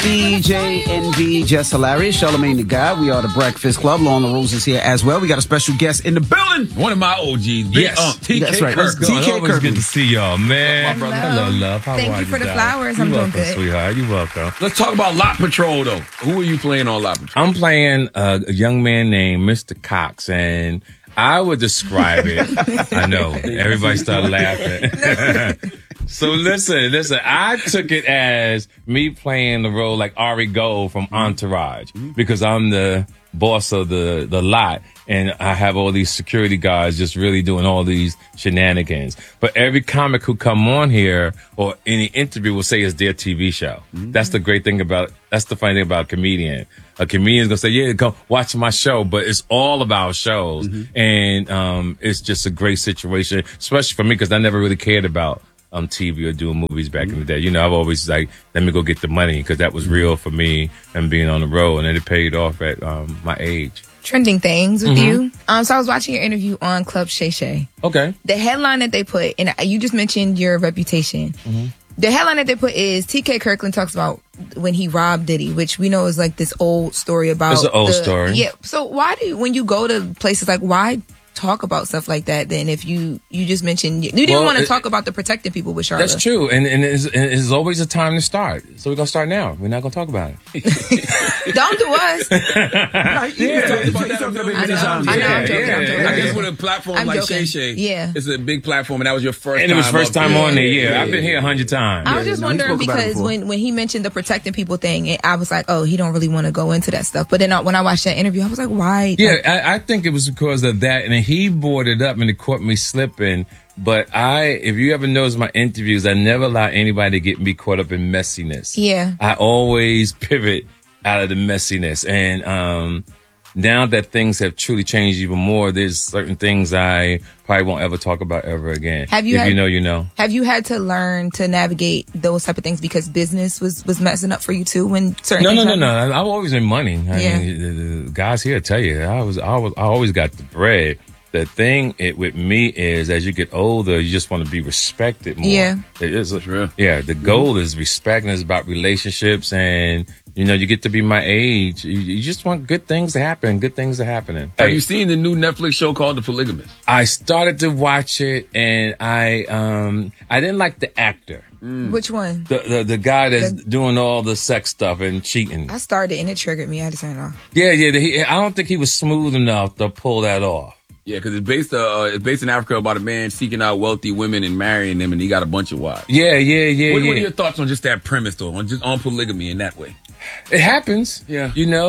DJ NV, Just Hilarious, Charlamagne the God. We are the Breakfast Club. Law and the Rules is here as well. We got a special guest in the building. One of my OGs. Yes. TK That's right. Kirk. TK Always Kirk. good to see y'all, man. Hello. Love. How Thank are you for the darling? flowers. You're I'm doing welcome, good. sweetheart. You're welcome. Let's talk about Lot Patrol, though. Who are you playing on Lot Patrol? I'm playing a young man named Mr. Cox, and I would describe it. I know. Everybody started laughing. So listen. I took it as me playing the role like Ari Gold from Entourage because I'm the boss of the lot, and I have all these security guys just really doing all these shenanigans. But every comic who come on here or any interview will say it's their TV show. That's the great thing that's the funny thing about a comedian. A comedian's gonna say, yeah, come watch my show, but it's all about shows. And it's just a great situation, especially for me because I never really cared about TV or doing movies back in the day. You know, I've always like, let me go get the money because that was real for me and being on the road, and it paid off at my age. Trending things with you. So I was watching your interview on Club Shay Shay. Okay. The headline that they put, and you just mentioned your reputation. The headline that they put is TK Kirkland talks about when he robbed Diddy, which we know is like this old story about. It's an old story. Yeah. So why when you go to places like, why talk about stuff like that then if you just mentioned you didn't want to talk about the protecting people with Charlotte? That's true, and it's always a time to start. So we're gonna start now. We're not gonna talk about it. Don't do us. I guess with a platform like Shay Shay, it's a big platform, and that was your first time. And it was first time on there, yeah. I've been here 100 times. I was just wondering because when he mentioned the protecting people thing, I was like, oh, he don't really want to go into that stuff. But then when I watched that interview, I was like, why? Yeah, I think it was because of that, and he brought it up and it caught me slipping. But if you ever notice my interviews, I never allow anybody to get me caught up in messiness. Yeah. I always pivot out of the messiness. And now that things have truly changed even more, there's certain things I probably won't ever talk about ever again. Have you you know. Have you had to learn to navigate those type of things because business was messing up for you too when certain things No. I've always been money. I mean, the guys here tell you, I always got the bread. The thing with me is, as you get older, you just want to be respected more. Yeah. It is. Yeah, the goal is respect, and it's about relationships, and you get to be my age. You just want good things to happen. Good things are happening. Have you seen the new Netflix show called The Polygamist? I started to watch it, and I didn't like the actor. Which one? The guy that's doing all the sex stuff and cheating. I started and it triggered me. I had to turn it off. Yeah. I don't think he was smooth enough to pull that off. Yeah, because it's based in Africa about a man seeking out wealthy women and marrying them, and he got a bunch of wives. Yeah. What are your thoughts on just that premise, though, on polygamy in that way? It happens. Yeah.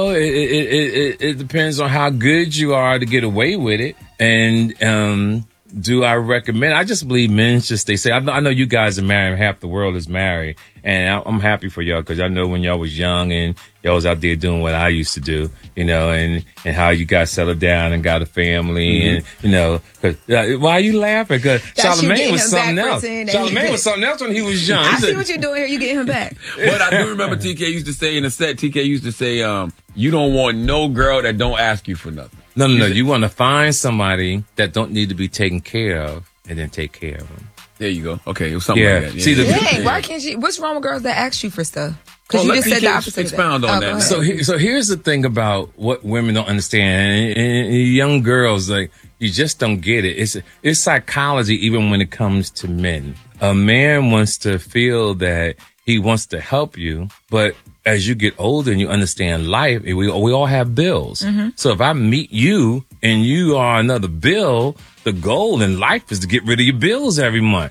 It depends on how good you are to get away with it. And do I recommend? I just believe men should stay safe. I know you guys are married. Half the world is married. And I'm happy for y'all because I know when y'all was young and y'all was out there doing what I used to do, and how you got settled down and got a family. And, cause, why are you laughing? Because Charlamagne was something else. Charlamagne was something else when he was young. I see what you're doing here. You getting him back. But I do remember TK used to say in the set, you don't want no girl that don't ask you for nothing. No. You want to find somebody that don't need to be taken care of and then take care of them. There you go. Okay, it was something like that. Yeah. See, why can't she? What's wrong with girls that ask you for stuff? Because you just said the opposite. Expound on that. So here's the thing about what women don't understand, and young girls, like, you just don't get it. It's psychology even when it comes to men. A man wants to feel that he wants to help you, but as you get older and you understand life, we all have bills. So if I meet you and you are another bill, the goal in life is to get rid of your bills every month.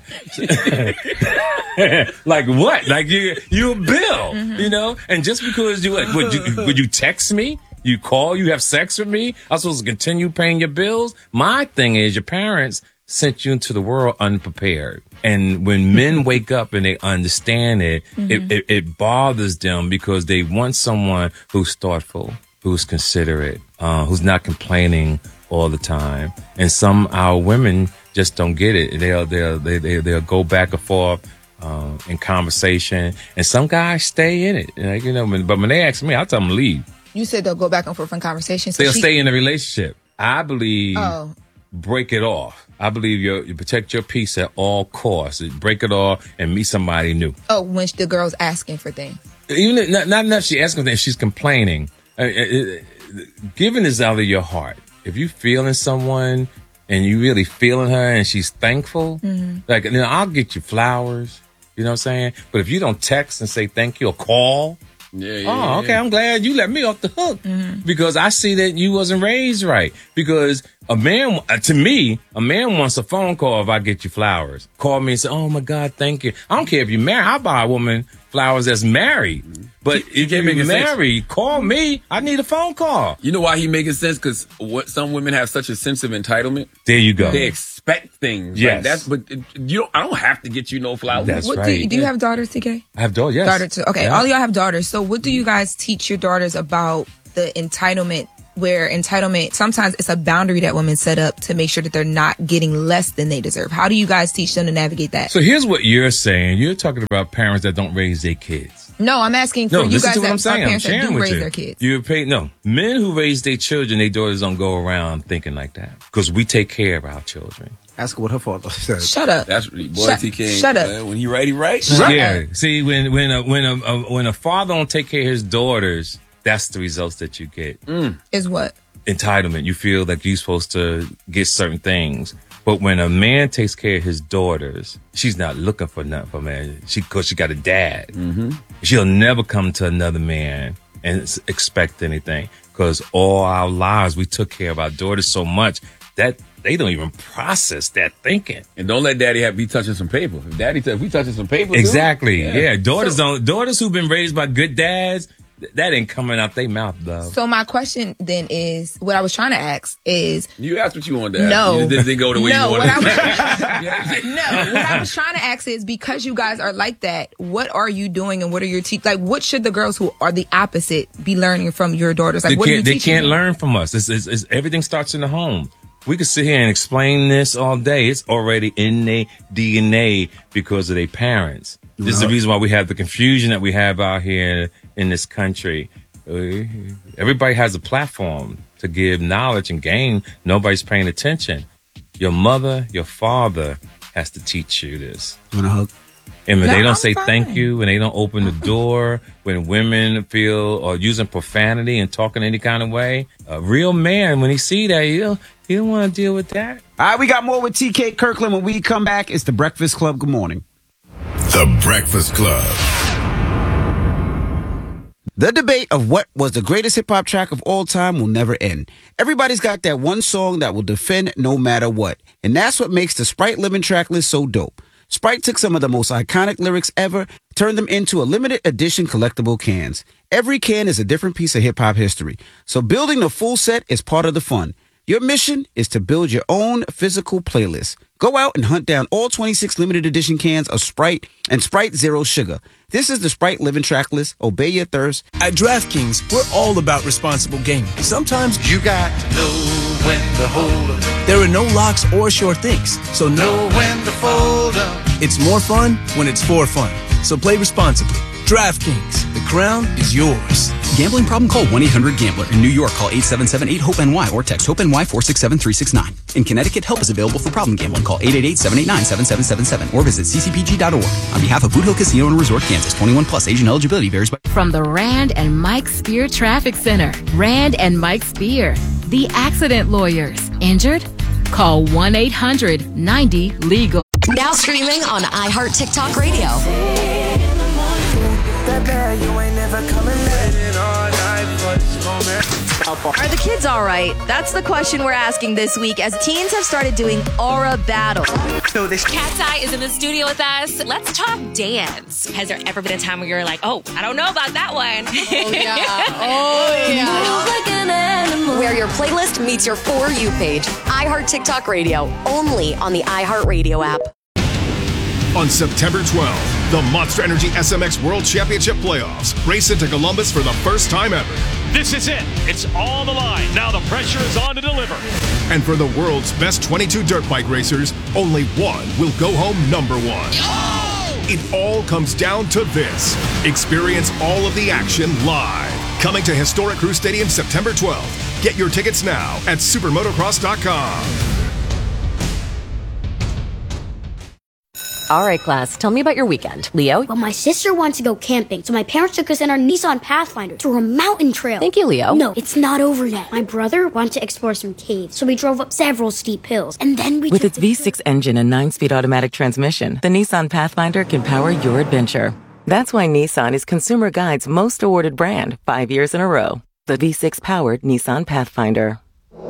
Like what? Like you're a bill, And just because would you text me? You call, you have sex with me? I'm supposed to continue paying your bills? My thing is your parents sent you into the world unprepared. And when men wake up and they understand it, it bothers them because they want someone who's thoughtful, who's considerate, who's not complaining all the time. And some our women just don't get it. They'll go back and forth in conversation, and some guys stay in it. But when they ask me, I tell them to leave. You said they'll go back and forth in conversation. So they'll stay in a relationship. I believe break it off. I believe you protect your peace at all costs. Break it off and meet somebody new. Oh, when the girl's asking for things. Even if, not she asking for things, she's complaining. Giving is out of your heart. If you feeling someone and you really feeling her and she's thankful, like, you know, I'll get you flowers. You know what I'm saying? But if you don't text and say thank you or call, okay, I'm glad you let me off the hook because I see that you wasn't raised right. Because a man, to me, a man wants a phone call if I get you flowers. Call me and say, oh my God, thank you. I don't care if you're married. I'll buy a woman flowers that's married. But if you're married, call me. I need a phone call. You know why he making sense? Because some women have such a sense of entitlement. There you go. They expect things. Yes. Like I don't have to get you no flowers. That's right. Do you have daughters, TK? I have daughters, yes. Daughter too. Okay, yeah. All y'all have daughters. So what do you guys teach your daughters about the entitlement? Where entitlement, sometimes it's a boundary that women set up to make sure that they're not getting less than they deserve. How do you guys teach them to navigate that? So here's what you're saying. You're talking about parents that don't raise their kids. No, I'm asking for you guys that are parents that do raise their kids. Men who raise their children, their daughters don't go around thinking like that because we take care of our children. Ask what her father said. Shut up. That's boy, TK. Shut up. When he right, he right. See, when a father don't take care of his daughters, that's the results that you get. Is what? Entitlement. You feel like you're supposed to get certain things. But when a man takes care of his daughters, she's not looking for nothing from man. Because she got a dad. She'll never come to another man and expect anything. Because all our lives, we took care of our daughters so much that they don't even process that thinking. And don't let daddy be touching some paper. If we touching some paper, exactly. Yeah. Daughters who've been raised by good dads, that ain't coming out their mouth, though. So my question then is, what I was trying to ask is... You asked what you wanted to ask. No. You didn't go the way you wanted to. What I was trying to ask is, because you guys are like that, what are you doing and what are your like, what should the girls who are the opposite be learning from your daughters? Like, what are you teaching They can't them? learn from us. Everything starts in the home. We could sit here and explain this all day. It's already in their DNA because of their parents. This is the reason why we have the confusion that we have out here in this country. Everybody has a platform to give knowledge and gain. Nobody's paying attention. Your mother, your father has to teach you this. You want a hug? And when No, they don't I'm say fine. thank you, when they don't open the door, when women feel or using profanity and talking any kind of way, a real man, when he see that, he don't want to deal with that. All right, we got more with TK Kirkland. When we come back, it's the Breakfast Club. Good morning. The Breakfast Club. The debate of what was the greatest hip-hop track of all time will never end. Everybody's got that one song that will defend no matter what. And that's what makes the Sprite Living track list so dope. Sprite took some of the most iconic lyrics ever, turned them into a limited edition collectible cans. Every can is a different piece of hip-hop history. So building the full set is part of the fun. Your mission is to build your own physical playlist. Go out and hunt down all 26 limited edition cans of Sprite and Sprite Zero Sugar. This is the Sprite Living track list. Obey your thirst. At DraftKings, we're all about responsible gaming. Sometimes You got to know when to hold up, there are no locks or sure things, so know when to fold up. it's more fun when it's for fun. So play responsibly. DraftKings, the crown is yours. Gambling problem? Call 1-800-GAMBLER. In New York, call 877-8-HOPE-NY or text HOPE-NY 467-369. In Connecticut, help is available for problem gambling. Call 888-789-7777 or visit ccpg.org. On behalf of Boot Hill Casino and Resort, Kansas, 21 plus, age and eligibility varies by... From the Rand and Mike Spear Traffic Center. Rand and Mike Spear, the accident lawyers. Injured? Call 1-800-90-LEGAL. Now streaming on iHeart TikTok Radio. Are the kids all right? That's the question we're asking this week as teens have started doing aura battle. Cat's Eye is in the studio with us. Let's talk dance. Has there ever been a time where you're like, oh, I don't know about that one? Where your playlist meets your For You page. iHeart TikTok Radio. Only on the iHeart Radio app. On September 12th, the Monster Energy SMX World Championship Playoffs race into Columbus for the first time ever. This is it. It's all on the line. Now the pressure is on to deliver. And for the world's best 22 dirt bike racers, only one will go home number one. It all comes down to this. Experience all of the action live. Coming to Historic Crew Stadium September 12th. Get your tickets now at supermotocross.com. All right, class, tell me about your weekend. Leo? Well, my sister wants to go camping, so my parents took us in our Nissan Pathfinder through a mountain trail. Thank you, Leo. No, it's not over yet. My brother wants to explore some caves, so we drove up several steep hills, and then we With its V6 engine and 9-speed automatic transmission, the Nissan Pathfinder can power your adventure. That's why Nissan is Consumer Guide's most awarded brand 5 years in a row. The V6-powered Nissan Pathfinder.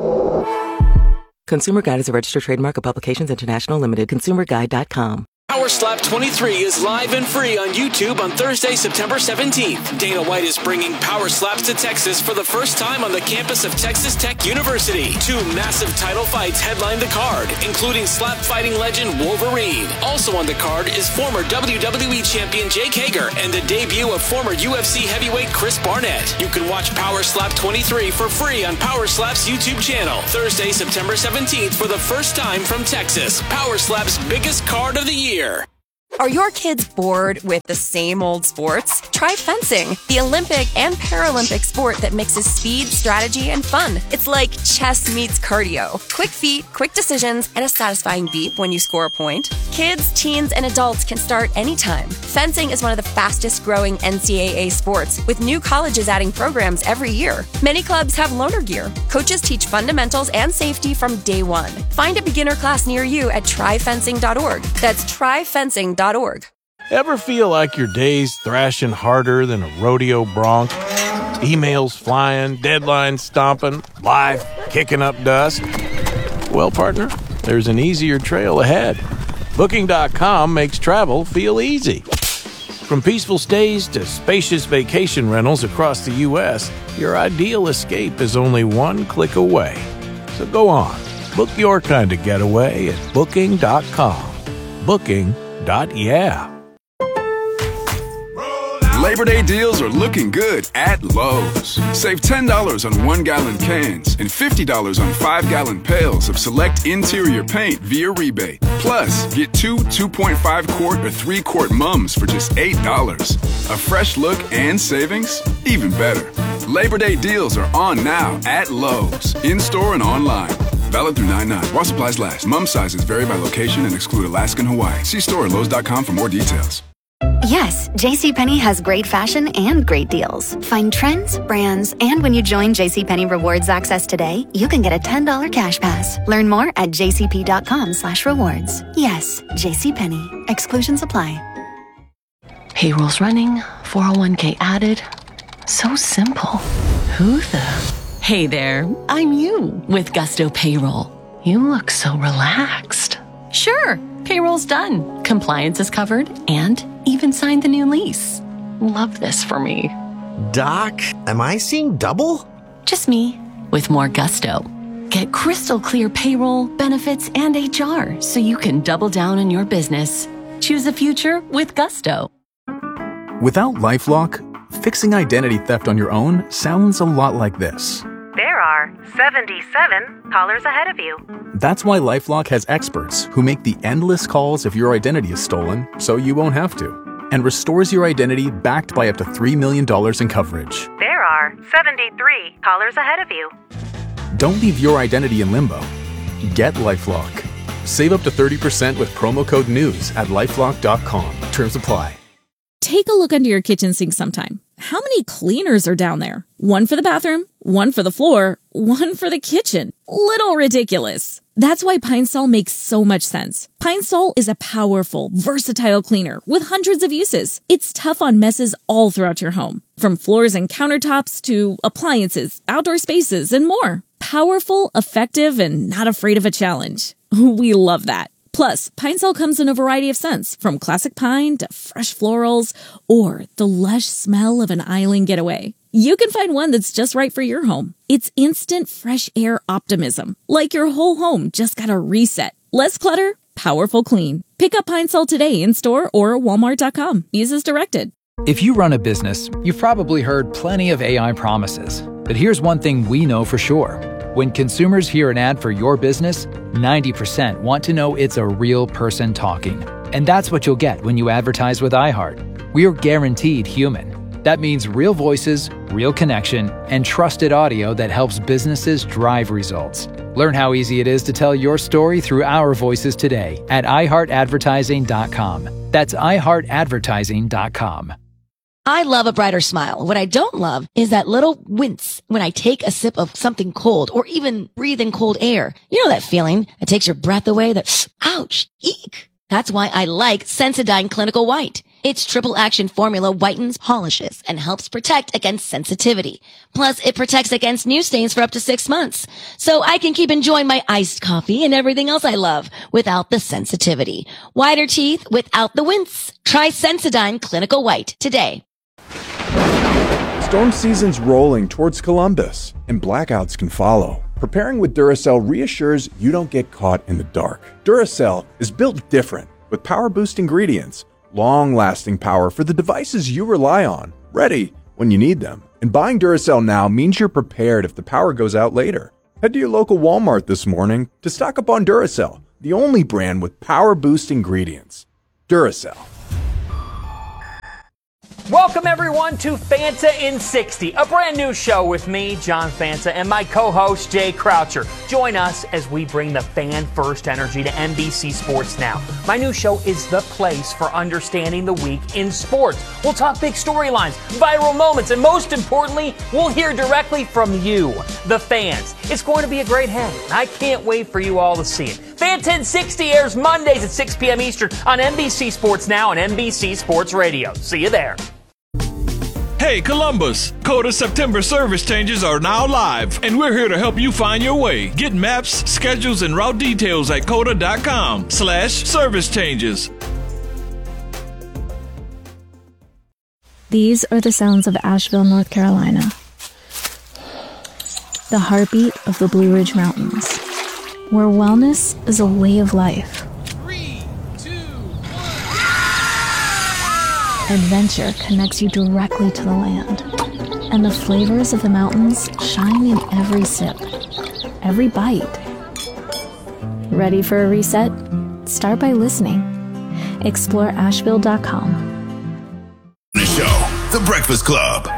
Consumer Guide is a registered trademark of Publications International Limited. ConsumerGuide.com. Power Slap 23 is live and free on YouTube on Thursday, September 17th. Dana White is bringing Power Slaps to Texas for the first time on the campus of Texas Tech University. 2 massive title fights headline the card, including slap fighting legend Wolverine. Also on the card is former WWE champion Jake Hager and the debut of former UFC heavyweight Chris Barnett. You can watch Power Slap 23 for free on Power Slap's YouTube channel. Thursday, September 17th for the first time from Texas. Power Slap's biggest card of the year. Are your kids bored with the same old sports? Try fencing, the Olympic and Paralympic sport that mixes speed, strategy, and fun. It's like chess meets cardio. Quick feet, quick decisions, and a satisfying beep when you score a point. Kids, teens, and adults can start anytime. Fencing is one of the fastest growing NCAA sports, with new colleges adding programs every year. Many clubs have loaner gear. Coaches teach fundamentals and safety from day one. Find a beginner class near you at tryfencing.org. That's tryfencing.org. Ever feel like your day's thrashing harder than a rodeo bronc? Emails flying, deadlines stomping, life kicking up dust? Well, partner, there's an easier trail ahead. Booking.com makes travel feel easy. From peaceful stays to spacious vacation rentals across the U.S., your ideal escape is only one click away. So go on, book your kind of getaway at Booking.com. Booking.yeah. Labor Day deals are looking good at Lowe's. Save $10 on 1-gallon cans and $50 on 5-gallon pails of select interior paint via rebate. Plus, get 2 2.5-quart or 3-quart mums for just $8. A fresh look and savings? Even better. Labor Day deals are on now at Lowe's, in-store and online. Valid through 9/9. While supplies last. Mum sizes vary by location and exclude Alaska and Hawaii. See store at Lowe's.com for more details. Yes, JCPenney has great fashion and great deals. Find trends, brands, and when you join JCPenney Rewards Access today, you can get a $10 cash pass. Learn more at jcp.com/rewards. Yes, JCPenney. Exclusions apply. Payroll's running, 401k added. So simple. Who the... Hey there, I'm you with Gusto Payroll. You look so relaxed. Sure, payroll's done. Compliance is covered and even signed the new lease. Love this for me. Doc, am I seeing double? Just me with more Gusto. Get crystal clear payroll, benefits, and HR so you can double down on your business. Choose a future with Gusto. Without LifeLock, fixing identity theft on your own sounds a lot like this. There are 77 callers ahead of you. That's why LifeLock has experts who make the endless calls if your identity is stolen so you won't have to, and restores your identity backed by up to $3 million in coverage. There are 73 callers ahead of you. Don't leave your identity in limbo. Get LifeLock. Save up to 30% with promo code NEWS at LifeLock.com. Terms apply. Take a look under your kitchen sink sometime. How many cleaners are down there? One for the bathroom, one for the floor, one for the kitchen. Little ridiculous. That's why Pine Sol makes so much sense. Pine Sol is a powerful, versatile cleaner with hundreds of uses. It's tough on messes all throughout your home, from floors and countertops to appliances, outdoor spaces, and more. Powerful, effective, and not afraid of a challenge. We love that. Plus, Pine Sol comes in a variety of scents, from classic pine to fresh florals or the lush smell of an island getaway. You can find one that's just right for your home. It's instant fresh air optimism, like your whole home just got a reset. Less clutter, powerful clean. Pick up Pine Sol today in store or walmart.com. Use as directed. If you run a business, you've probably heard plenty of AI promises. But here's one thing we know for sure. When consumers hear an ad for your business, 90% want to know it's a real person talking. And that's what you'll get when you advertise with iHeart. We are guaranteed human. That means real voices, real connection, and trusted audio that helps businesses drive results. Learn how easy it is to tell your story through our voices today at iHeartAdvertising.com. That's iHeartAdvertising.com. I love a brighter smile. What I don't love is that little wince when I take a sip of something cold or even breathe in cold air. You know that feeling that takes your breath away, that ouch, eek. That's why I like Sensodyne Clinical White. Its triple action formula whitens, polishes, and helps protect against sensitivity. Plus, it protects against new stains for up to 6 months. So I can keep enjoying my iced coffee and everything else I love without the sensitivity. Whiter teeth without the wince. Try Sensodyne Clinical White today. Storm season's rolling towards Columbus, and blackouts can follow. Preparing with Duracell reassures you don't get caught in the dark. Duracell is built different, with power-boost ingredients, long-lasting power for the devices you rely on, ready when you need them. And buying Duracell now means you're prepared if the power goes out later. Head to your local Walmart this morning to stock up on Duracell, the only brand with power-boost ingredients. Duracell. Welcome, everyone, to Fanta in 60, a brand new show with me, John Fanta, and my co-host, Jay Croucher. Join us as we bring the fan-first energy to NBC Sports Now. My new show is the place for understanding the week in sports. We'll talk big storylines, viral moments, and most importantly, we'll hear directly from you, the fans. It's going to be a great hang. I can't wait for you all to see it. Fanta in 60 airs Mondays at 6 p.m. Eastern on NBC Sports Now and NBC Sports Radio. See you there. Hey Columbus, Coda September service changes are now live, and we're here to help you find your way. Get maps, schedules, and route details at coda.com/service changes. These are the sounds of Asheville, North Carolina. The heartbeat of the Blue Ridge Mountains, where wellness is a way of life. Adventure connects you directly to the land, and the flavors of the mountains shine in every sip, every bite. Ready for a reset? Start by listening. Explore Asheville.com. The show, The Breakfast Club.